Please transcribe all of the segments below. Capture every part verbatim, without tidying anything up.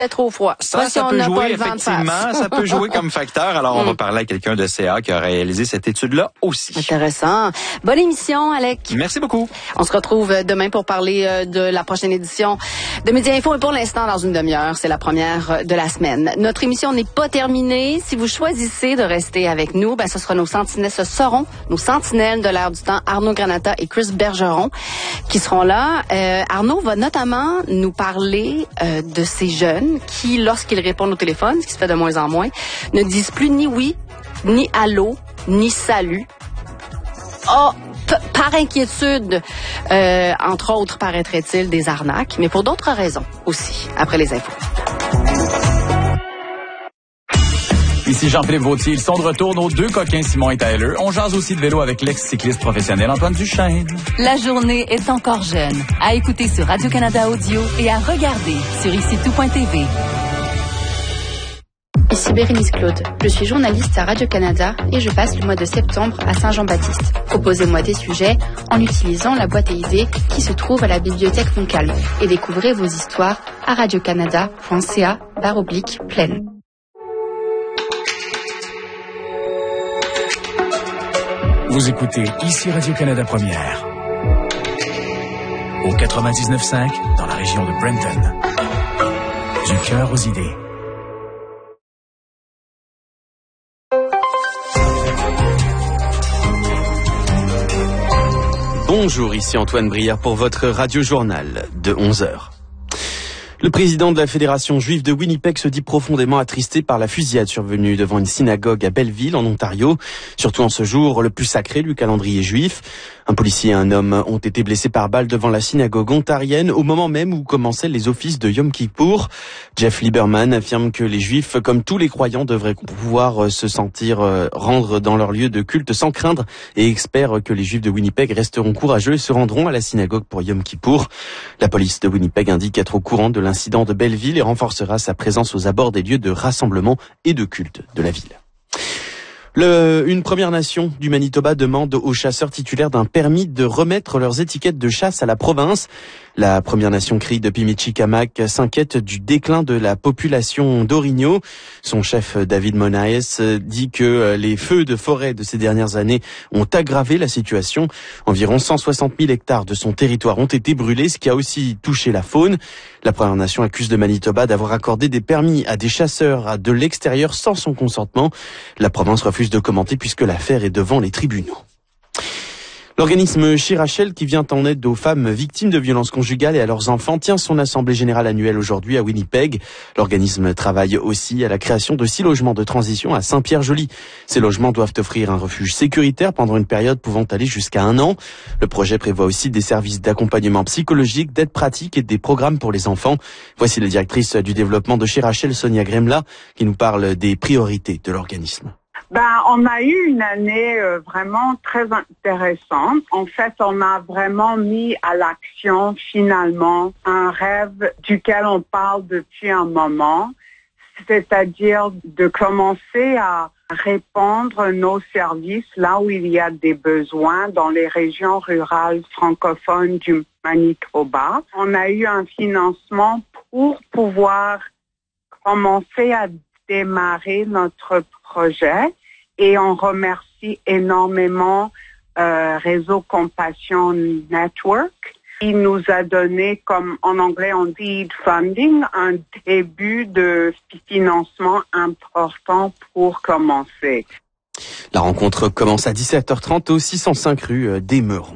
C'est trop froid. Ça, ça peut jouer, effectivement. Ça peut jouer comme facteur. Alors, on va parler à quelqu'un de C A qui a réalisé cette étude-là aussi. Intéressant. Bonne émission, Alec. Merci beaucoup. On se retrouve demain pour parler de la prochaine édition de Média Info. Et pour l'instant, dans une demi-heure, c'est la première de la semaine. Notre émission n'est pas terminée. Si vous choisissez de rester avec nous, ben, ce sera nos sentinelles, ce seront nos sentinelles de l'air du temps, Arnaud Granata et Chris Bergeron, qui seront là. Euh, Arnaud va notamment nous parler euh, de ces jeunes qui, lorsqu'ils répondent au téléphone, ce qui se fait de moins en moins, ne disent plus ni oui, ni allô, ni salut. Oh, p- par inquiétude, euh, entre autres, paraîtrait-il, des arnaques, mais pour d'autres raisons aussi, après les infos. Ici Jean-Philippe Vautier, ils sont de retour, nos deux coquins Simon et Tyler. On jase aussi de vélo avec l'ex-cycliste professionnel Antoine Duchesne. La journée est encore jeune. À écouter sur Radio-Canada Audio et à regarder sur ici tout point t v. Ici Bérénice Claude. Je suis journaliste à Radio-Canada et je passe le mois de septembre à Saint-Jean-Baptiste. Proposez-moi des sujets en utilisant la boîte à idées qui se trouve à la bibliothèque Montcalm et découvrez vos histoires à radiocanada point c a barre oblique pleine. Vous écoutez ici Radio-Canada Première. Au quatre-vingt-dix-neuf cinq, dans la région de Brenton. Du cœur aux idées. Bonjour, ici Antoine Brière pour votre radio-journal de onze heures. Le président de la Fédération juive de Winnipeg se dit profondément attristé par la fusillade survenue devant une synagogue à Belleville, en Ontario, surtout en ce jour le plus sacré du calendrier juif. Un policier et un homme ont été blessés par balle devant la synagogue ontarienne au moment même où commençaient les offices de Yom Kippour. Jeff Lieberman affirme que les juifs, comme tous les croyants, devraient pouvoir se sentir rendre dans leur lieu de culte sans craindre et espère que les juifs de Winnipeg resteront courageux et se rendront à la synagogue pour Yom Kippour. La police de Winnipeg indique être au courant de l'incident de Belleville et renforcera sa présence aux abords des lieux de rassemblement et de culte de la ville. Le, une Première Nation du Manitoba demande aux chasseurs titulaires d'un permis de remettre leurs étiquettes de chasse à la province. La Première Nation Cri de Pimichikamak s'inquiète du déclin de la population d'orignaux. Son chef David Monaes dit que les feux de forêt de ces dernières années ont aggravé la situation. Environ cent soixante mille hectares de son territoire ont été brûlés, ce qui a aussi touché la faune. La Première Nation accuse le Manitoba d'avoir accordé des permis à des chasseurs de l'extérieur sans son consentement. La province refuse de commenter puisque l'affaire est devant les tribunaux. L'organisme Chirachel, qui vient en aide aux femmes victimes de violences conjugales et à leurs enfants, tient son assemblée générale annuelle aujourd'hui à Winnipeg. L'organisme travaille aussi à la création de six logements de transition à Saint-Pierre-Joli. Ces logements doivent offrir un refuge sécuritaire pendant une période pouvant aller jusqu'à un an. Le projet prévoit aussi des services d'accompagnement psychologique, d'aide pratique et des programmes pour les enfants. Voici la directrice du développement de Chirachel, Sonia Gremla, qui nous parle des priorités de l'organisme. Ben, on a eu une année euh, vraiment très intéressante. En fait, on a vraiment mis à l'action finalement un rêve duquel on parle depuis un moment, c'est-à-dire de commencer à répandre nos services là où il y a des besoins dans les régions rurales francophones du Manitoba. On a eu un financement pour pouvoir commencer à démarrer notre projet. Et on remercie énormément euh, Réseau Compassion Network. Il nous a donné, comme en anglais on dit funding, un début de financement important pour commencer. La rencontre commence à dix-sept heures trente au six cent cinq rue des Meurons.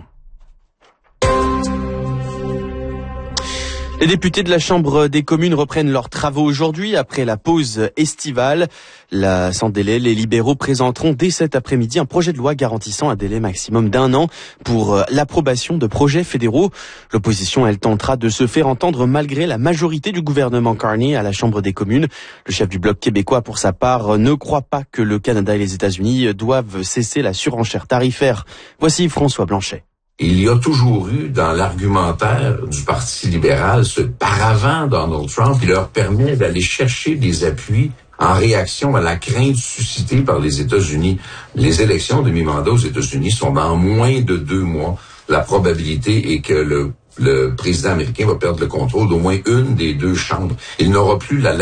Les députés de la Chambre des communes reprennent leurs travaux aujourd'hui après la pause estivale. Là, sans délai, les libéraux présenteront dès cet après-midi un projet de loi garantissant un délai maximum d'un an pour l'approbation de projets fédéraux. L'opposition, elle, tentera de se faire entendre malgré la majorité du gouvernement Carney à la Chambre des communes. Le chef du Bloc québécois, pour sa part, ne croit pas que le Canada et les États-Unis doivent cesser la surenchère tarifaire. Voici François Blanchet. Il y a toujours eu dans l'argumentaire du Parti libéral ce paravent Donald Trump qui leur permet d'aller chercher des appuis en réaction à la crainte suscitée par les États-Unis. Les élections de mi-mandat aux États-Unis sont dans moins de deux mois. La probabilité est que le, le président américain va perdre le contrôle d'au moins une des deux chambres. Il n'aura plus la